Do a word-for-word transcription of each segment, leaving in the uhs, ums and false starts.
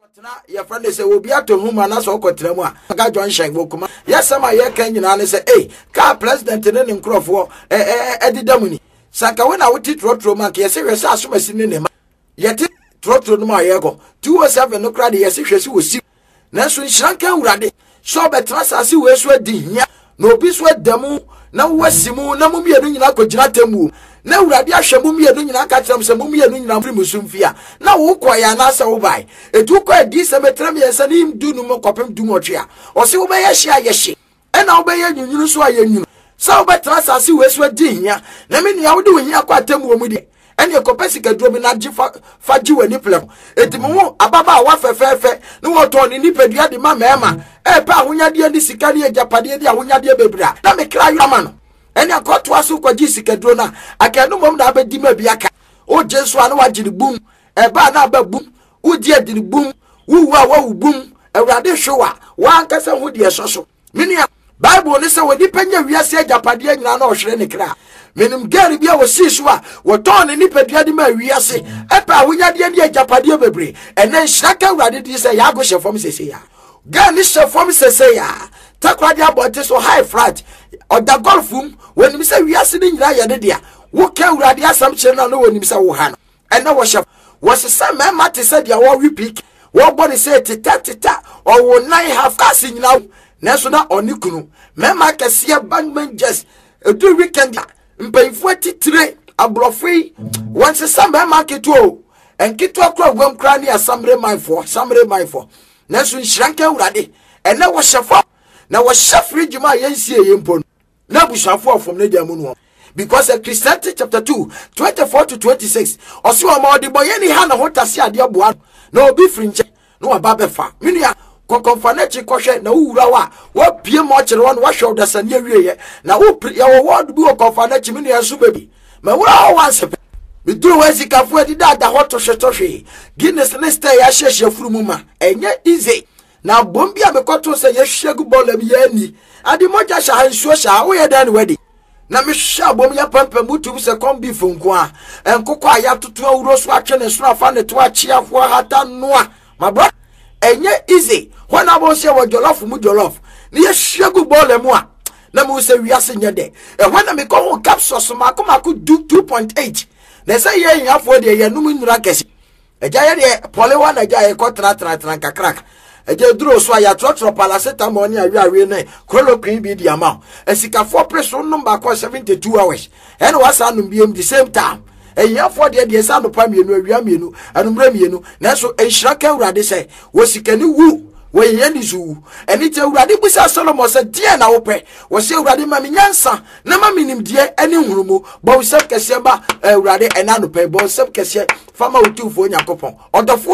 Your friend say will be at home and that's all Cotrema. Got John Shank Wokuma. Yes, some are here can you and say, hey, car president in Crawford, eh, Eddie Domini. Sanka when I would teach Rotro Monkey, yes, serious as soon as in him. Yet, Trotro my ego. Two or seven no crowd, yes, if you will see. Nelson Shanka Radi. So betrans as you were sweating. No be sweat demo. Now was Simu, no mummy doing Jatemu. Now Radia Shamumi doing Akatam, Samumi doing Primusumfia. Now Ukwaya Nasa Obai. It took quite decent and send him do no more copy do motia. Or so obey a share yeshi. And I'll be a new so I so betrans as you were sweating. Naming you doing Yaquatem with it. And your compessica drominaji faju and nipple. Et mo ababa wafe fefe, no one torn in nipedia di mamma. Eh, pa wunya dia di sikani e japade dia wunya dia bebra. Na me cry man. And your court was so quadisica drona. I can no mom da be di biaka. O Jesu anu waji the boom. E ba na ba boom. U dia di boom. Wu wa wa boom. E rade showa. Wa ankasa hu dia soso. Minia Bible ne se wodi panya wiase japade nyina na ohwere ne kra. Menim gari bia wo siswa wo ton ni padua di ma wiase epa wonya de de japade bebre enen shaka wrade di se ya go shefom sese ya gani shefom sese ya takwade abote so high flat oda golfum wonim se wiase ni nyira ye de dia wo ka wrade asam che na no wonim se wo ha no ena wo shef wo sese me mate se dia wo repeat wo body se tita tita o wo nine half cast nyina na so na onikunu me ma kase bangman just do weekend mpayifo titire abrofei once some market o enkito akwa gwam kra ne asamre manfo samre manfo na so nhranka urade ene wo shefo na wo shefri juma yensie yempo na bushafo from ne dia mu because a Christianity chapter two twenty-four to twenty-six oso ma odi boye ni ha na hotase ade aboa na obi frinche no ababefa minia konkonfanechi kohwe na uwura wa wa pie mo kire won wa hwe dasane wieye na wo ya wo word bi konfanechi mi ne asu baby ma wura wa se mi duru wa zikafu edi dada hoto hwetohwe Guinness ne stay ya hyehye furumu ma enye easy na bombi a mekoto se ye hwegu bola bi yani ade moja sha hansuo sha wo ye dan wedi na me hwa bom ya pampa mutu se kombi fonko a enkoko aya toto awuro so atwe ne so afa ne to achiafo hata noa ma bro enye easy when I was here with jollof mu jollof ni ye hwegu bole mu a na mu se wiase nye de e when me ko capsules ma ko ma ko do two point eight na say ye yafo de ye num nura kesi eja ye de pole wa na ja ye ko tra tra tra kakrak eja duro so ya trotro paracetamol ni awi awi na chloroquine bi di ama esika four pressure number ko seventy-two hours and was anum bi the same time eya for de de sa no pa mienu awia mienu anumra mienu na so enhiraka urade se wo sikani wu wo yeni zu eni te urade busa Solomon se die na wo pe wo se urade ma menyansa na ma minim die eni hurumu bo wo sep kese ba urade ena no pe bo sep kese fama otufo nyakopon odofo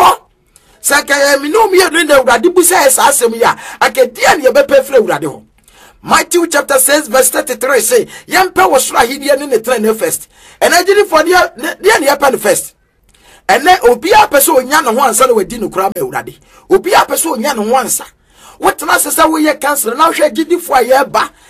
saka mi no mi enu na urade busa esa asem ya akadie ne be pe fra urade ho Matthew chapter six verse thirty-three say yempe wo sura hidie ne ne train first and I did for dia dia ne happen first and then obi a person onya no ho ansa na wadi no kura ma urade obi a person onya no ho ansa what na sesa wo ye cancel na hwe gidi fo aye ba